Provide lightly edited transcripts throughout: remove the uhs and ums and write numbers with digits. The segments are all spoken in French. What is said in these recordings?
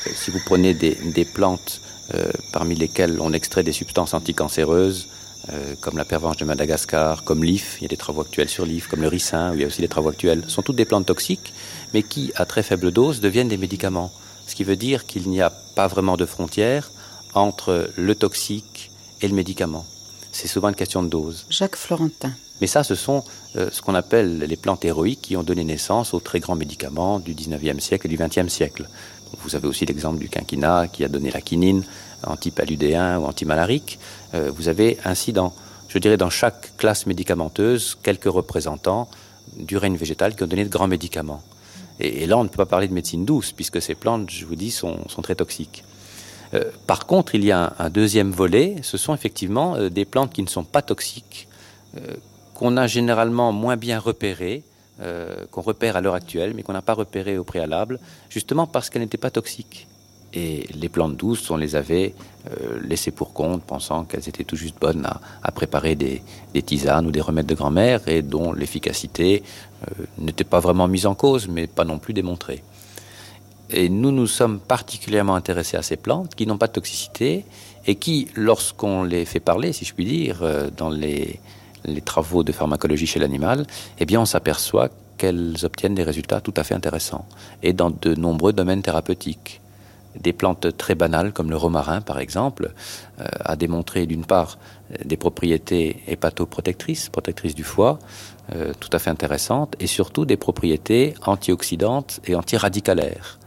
Si vous prenez des plantes parmi lesquelles on extrait des substances anticancéreuses, comme la pervenche de Madagascar, comme l'if, il y a des travaux actuels sur l'if, comme le ricin, où il y a aussi des travaux actuels, ce sont toutes des plantes toxiques, mais qui, à très faible dose, deviennent des médicaments. Ce qui veut dire qu'il n'y a pas vraiment de frontière entre le toxique et le médicament. C'est souvent une question de dose. Jacques Florentin. Mais ça, ce sont ce qu'on appelle les plantes héroïques qui ont donné naissance aux très grands médicaments du 19e siècle et du 20e siècle. Vous avez aussi l'exemple du quinquina qui a donné la quinine, antipaludéen ou antimalarique. Vous avez ainsi dans chaque classe médicamenteuse quelques représentants du règne végétal qui ont donné de grands médicaments. Et là, on ne peut pas parler de médecine douce puisque ces plantes, je vous dis, sont très toxiques. Par contre, il y a un deuxième volet, ce sont effectivement des plantes qui ne sont pas toxiques, qu'on a généralement moins bien repérées, qu'on repère à l'heure actuelle, mais qu'on n'a pas repérées au préalable, justement parce qu'elles n'étaient pas toxiques. Et les plantes douces, on les avait laissées pour compte, pensant qu'elles étaient tout juste bonnes à préparer des tisanes ou des remèdes de grand-mère, et dont l'efficacité n'était pas vraiment mise en cause, mais pas non plus démontrée. Et nous sommes particulièrement intéressés à ces plantes qui n'ont pas de toxicité et qui, lorsqu'on les fait parler, si je puis dire, dans les travaux de pharmacologie chez l'animal, eh bien on s'aperçoit qu'elles obtiennent des résultats tout à fait intéressants et dans de nombreux domaines thérapeutiques. Des plantes très banales comme le romarin par exemple a démontré d'une part des propriétés hépatoprotectrices, protectrices du foie, tout à fait intéressantes, et surtout des propriétés antioxydantes et antiradicalaires.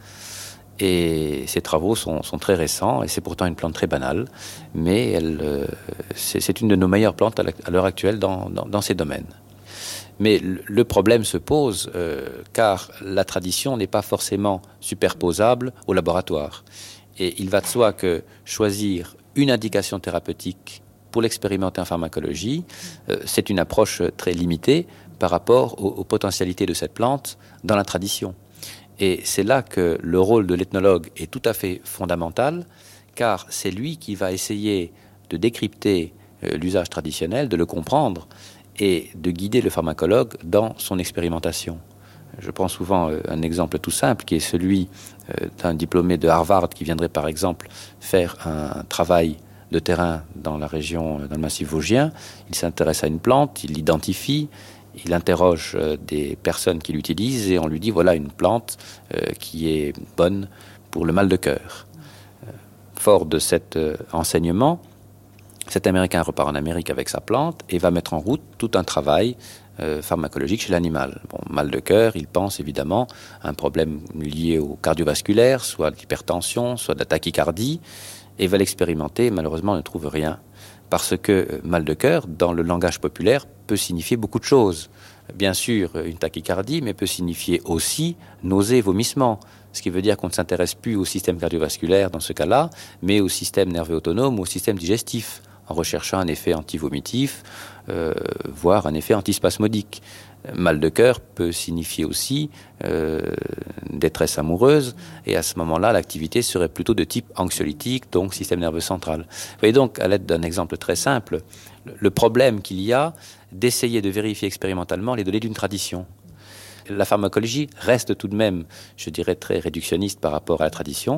Et ces travaux sont très récents, et c'est pourtant une plante très banale, mais c'est une de nos meilleures plantes à l'heure actuelle dans ces domaines. Mais le problème se pose car la tradition n'est pas forcément superposable au laboratoire. Et il va de soi que choisir une indication thérapeutique pour l'expérimenter en pharmacologie, c'est une approche très limitée par rapport aux potentialités de cette plante dans la tradition. Et c'est là que le rôle de l'ethnologue est tout à fait fondamental, car c'est lui qui va essayer de décrypter l'usage traditionnel, de le comprendre et de guider le pharmacologue dans son expérimentation. Je prends souvent un exemple tout simple qui est celui d'un diplômé de Harvard qui viendrait par exemple faire un travail de terrain dans la région, dans le massif vosgien. Il s'intéresse à une plante, il l'identifie, il interroge des personnes qui l'utilisent et on lui dit voilà une plante qui est bonne pour le mal de cœur. Fort de cet enseignement, cet Américain repart en Amérique avec sa plante et va mettre en route tout un travail pharmacologique chez l'animal. Bon, mal de cœur, il pense évidemment à un problème lié au cardiovasculaire, soit de l'hypertension, soit de la tachycardie, et va l'expérimenter. Malheureusement, on ne trouve rien. Parce que mal de cœur, dans le langage populaire, peut signifier beaucoup de choses. Bien sûr, une tachycardie, mais peut signifier aussi nausées, vomissements. Ce qui veut dire qu'on ne s'intéresse plus au système cardiovasculaire dans ce cas-là, mais au système nerveux autonome ou au système digestif, en recherchant un effet antivomitif, voire un effet antispasmodique. Mal de cœur peut signifier aussi détresse amoureuse, et à ce moment-là, l'activité serait plutôt de type anxiolytique, donc système nerveux central. Vous voyez donc, à l'aide d'un exemple très simple, le problème qu'il y a d'essayer de vérifier expérimentalement les données d'une tradition. La pharmacologie reste tout de même, je dirais, très réductionniste par rapport à la tradition,